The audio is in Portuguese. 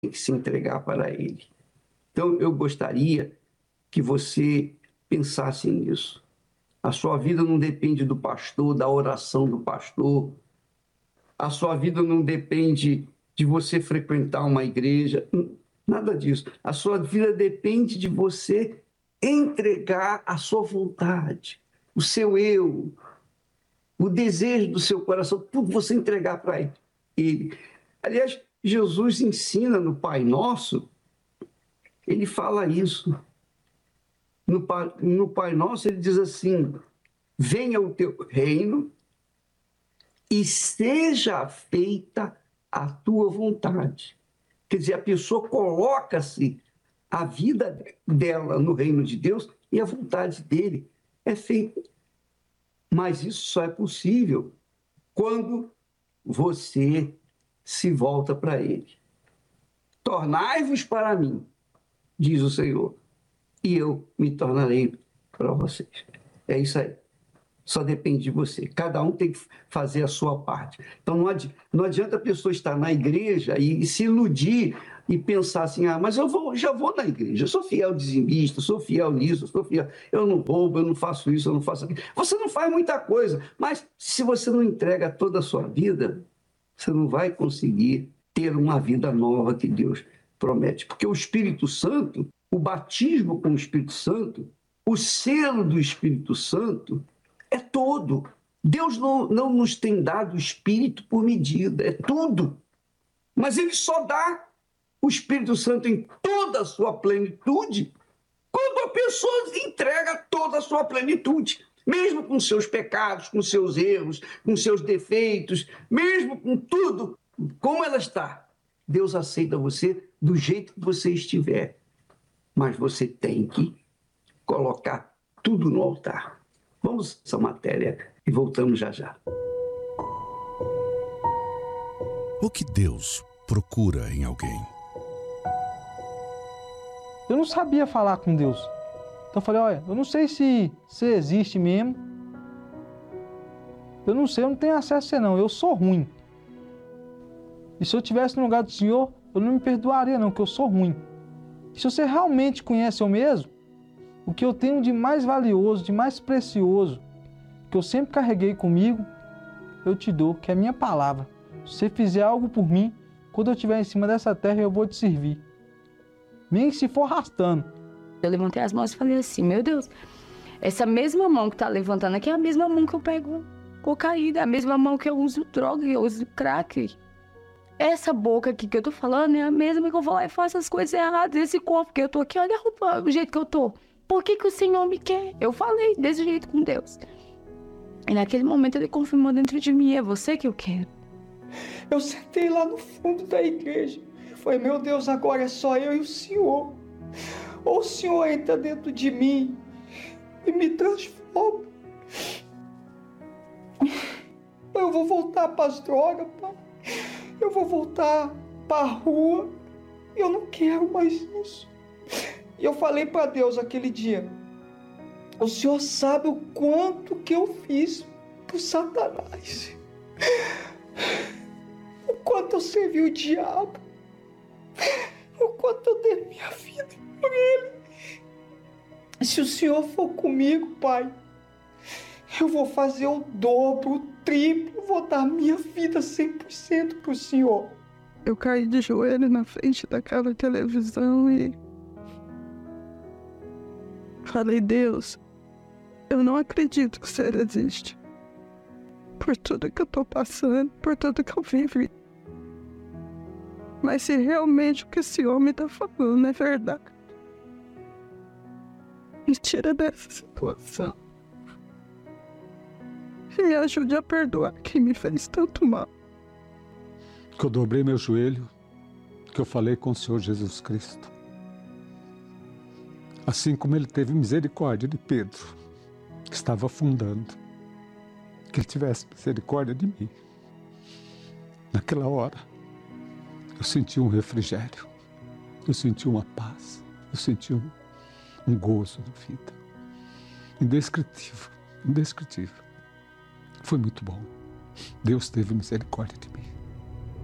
tem que se entregar para Ele. Então, eu gostaria que você pensasse nisso. A sua vida não depende do pastor, da oração do pastor. A sua vida não depende de você frequentar uma igreja. Nada disso. A sua vida depende de você entregar a sua vontade, o seu eu, o desejo do seu coração, tudo você entregar para Ele. Aliás, Jesus ensina no Pai Nosso, ele fala isso. No Pai Nosso, ele diz assim: venha o teu reino e seja feita a tua vontade. Quer dizer, a pessoa coloca-se a vida dela no reino de Deus e a vontade dele é feita. Mas isso só é possível quando você se volta para ele. Tornai-vos para mim, diz o Senhor, e eu me tornarei para vocês. É isso aí. Só depende de você. Cada um tem que fazer a sua parte. Então não adianta a pessoa estar na igreja e se iludir e pensar assim: ah, mas já vou na igreja, eu sou fiel dizimista, sou fiel nisso, sou fiel, eu não roubo, eu não faço isso, eu não faço aquilo. Você não faz muita coisa, mas se você não entrega toda a sua vida, você não vai conseguir ter uma vida nova que Deus promete. Porque o Espírito Santo, o batismo com o Espírito Santo, o selo do Espírito Santo, é todo. Deus não nos tem dado o Espírito por medida, é tudo. Mas Ele só dá o Espírito Santo em toda a sua plenitude quando a pessoa entrega toda a sua plenitude. Mesmo com seus pecados, com seus erros, com seus defeitos, mesmo com tudo, como ela está, Deus aceita você do jeito que você estiver. Mas você tem que colocar tudo no altar. Vamos a essa matéria e voltamos já já. O que Deus procura em alguém? Eu não sabia falar com Deus. Então eu falei: olha, eu não sei se você existe mesmo. Eu não sei, eu não tenho acesso a você não, eu sou ruim. E se eu estivesse no lugar do Senhor, eu não me perdoaria não, porque eu sou ruim. E se você realmente conhece eu mesmo, o que eu tenho de mais valioso, de mais precioso, que eu sempre carreguei comigo, eu te dou, que é a minha palavra. Se você fizer algo por mim, quando eu estiver em cima dessa terra, eu vou te servir. Nem se for arrastando. Eu levantei as mãos e falei assim: meu Deus, essa mesma mão que está levantando aqui é a mesma mão que eu pego cocaína, é a mesma mão que eu uso droga, que eu uso crack. Essa boca aqui que eu tô falando é a mesma que eu vou lá e faço as coisas erradas. Esse corpo que eu tô aqui, olha a roupa, o jeito que eu tô. Por que o Senhor me quer? Eu falei desse jeito com Deus. E naquele momento ele confirmou dentro de mim: é você que eu quero. Eu sentei lá no fundo da igreja. Falei: meu Deus, agora é só eu e o Senhor. Ou o Senhor entra dentro de mim e me transforma. Eu vou voltar para as drogas, pai. Eu vou voltar para a rua. Eu não quero mais isso. E eu falei para Deus aquele dia: o Senhor sabe o quanto que eu fiz pro Satanás. O quanto eu servi o diabo. O quanto eu dei minha vida por ele. Se o Senhor for comigo, Pai, eu vou fazer o dobro, o triplo, vou dar minha vida 100% pro Senhor. Eu caí de joelho na frente daquela televisão e falei: Deus, eu não acredito que o Senhor existe. Por tudo que eu tô passando, por tudo que eu vivi. Mas se realmente o que esse homem tá falando é verdade, me tira dessa situação. E me ajude a perdoar quem me fez tanto mal. Que eu dobrei meu joelho, que eu falei com o Senhor Jesus Cristo. Assim como Ele teve misericórdia de Pedro, que estava afundando, que Ele tivesse misericórdia de mim. Naquela hora, eu senti um refrigério, eu senti uma paz, eu senti um gozo na vida. Indescritível, indescritível. Foi muito bom. Deus teve misericórdia de mim.